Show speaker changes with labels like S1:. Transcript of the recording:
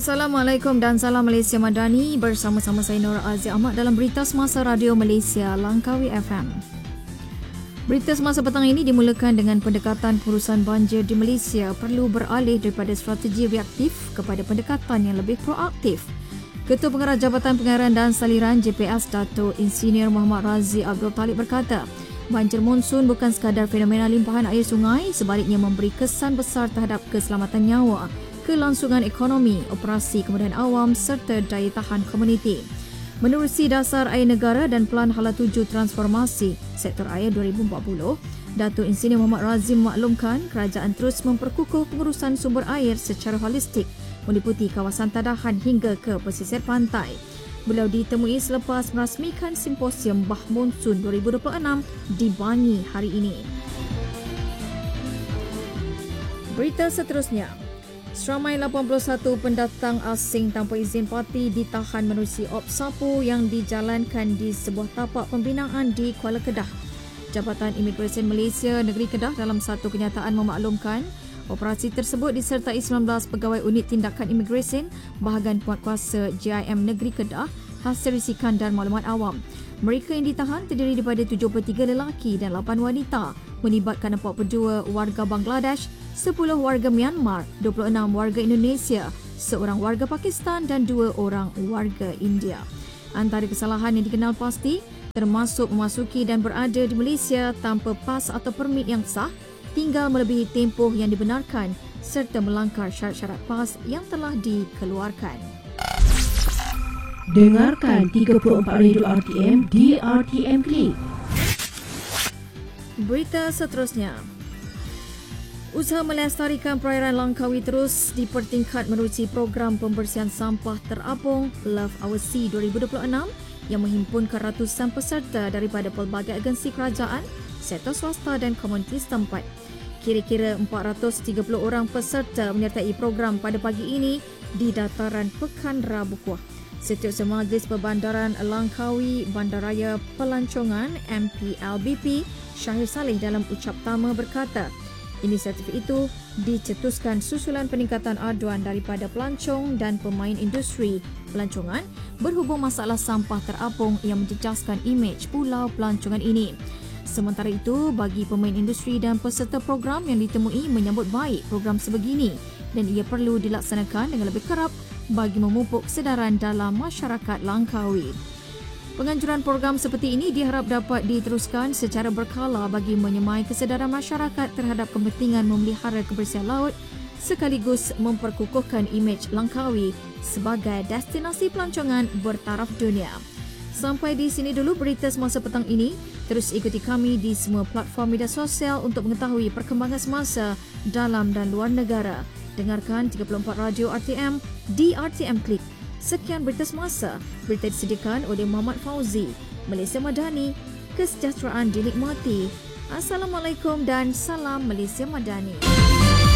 S1: Assalamualaikum dan salam Malaysia Madani. Bersama-sama saya Nora Aziz Ahmad dalam Berita Semasa Radio Malaysia Langkawi FM. Berita Semasa petang ini dimulakan dengan pendekatan pengurusan banjir di Malaysia perlu beralih daripada strategi reaktif kepada pendekatan yang lebih proaktif. Ketua Pengarah Jabatan Pengairan dan Saliran JPS Dato' Insinyur Muhammad Razi Abdul Talib berkata, banjir monsun bukan sekadar fenomena limpahan air sungai, sebaliknya memberi kesan besar terhadap keselamatan nyawa, kelangsungan ekonomi, operasi kemudahan awam serta daya tahan komuniti. Menerusi dasar air negara dan Pelan Hala 7 Transformasi Sektor Air 2040, Dato' Insinyur Muhammad Razi memaklumkan kerajaan terus memperkukuh pengurusan sumber air secara holistik meliputi kawasan tadahan hingga ke pesisir pantai. Beliau ditemui selepas merasmikan Simposium Bah Monsun 2026 di Bangi hari ini. Berita seterusnya. Seramai 81 pendatang asing tanpa izin parti ditahan menerusi ops sapu yang dijalankan di sebuah tapak pembinaan di Kuala Kedah. Jabatan Imigresen Malaysia Negeri Kedah dalam satu kenyataan memaklumkan operasi tersebut disertai 19 pegawai unit tindakan imigresen bahagian penguatkuasa JIM Negeri Kedah, hasil risikan dan maklumat awam. Mereka yang ditahan terdiri daripada 73 lelaki dan 8 wanita, melibatkan 42 warga Bangladesh, 10 warga Myanmar, 26 warga Indonesia, seorang warga Pakistan dan 2 orang warga India. Antara kesalahan yang dikenal pasti termasuk memasuki dan berada di Malaysia tanpa pas atau permit yang sah, tinggal melebihi tempoh yang dibenarkan serta melanggar syarat-syarat PAS yang telah dikeluarkan.
S2: Dengarkan 34 Radio RTM di RTM Klik.
S1: Berita seterusnya. Usaha melestarikan perairan Langkawi terus dipertingkat menerusi program pembersihan sampah terapung Love Our Sea 2026 yang menghimpunkan ratusan peserta daripada pelbagai agensi kerajaan, sektor swasta dan komuniti setempat. Kira-kira 430 orang peserta menyertai program pada pagi ini di dataran Pekan Rabu Kuah. Setiausaha Majlis Perbandaran Langkawi Bandaraya Pelancongan MPLBP Syahir Saleh dalam ucap tama berkata, inisiatif itu dicetuskan susulan peningkatan aduan daripada pelancong dan pemain industri pelancongan berhubung masalah sampah terapung yang menjejaskan imej pulau pelancongan ini. Sementara itu, bagi pemain industri dan peserta program yang ditemui menyambut baik program sebegini dan ia perlu dilaksanakan dengan lebih kerap bagi memupuk kesedaran dalam masyarakat Langkawi. Penganjuran program seperti ini diharap dapat diteruskan secara berkala bagi menyemai kesedaran masyarakat terhadap kepentingan memelihara kebersihan laut sekaligus memperkukuhkan imej Langkawi sebagai destinasi pelancongan bertaraf dunia. Sampai di sini dulu berita semasa petang ini. Terus ikuti kami di semua platform media sosial untuk mengetahui perkembangan semasa dalam dan luar negara. Dengarkan 34 Radio RTM di RTM Klik. Sekian berita semasa. Berita disediakan oleh Muhammad Fauzi. Malaysia Madani, kesejahteraan dinikmati. Assalamualaikum dan salam Malaysia Madani.